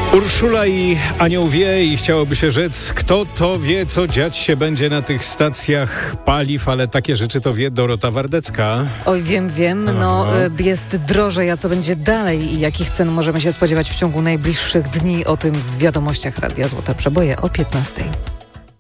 Urszula i Anioł wie i chciałoby się rzec, kto to wie, co dziać się będzie na tych stacjach paliw, ale takie rzeczy to wie Dorota Wardecka. Oj, wiem, jest drożej, a co będzie dalej i jakich cen możemy się spodziewać w ciągu najbliższych dni? O tym w wiadomościach Radia Złote Przeboje o 15:00.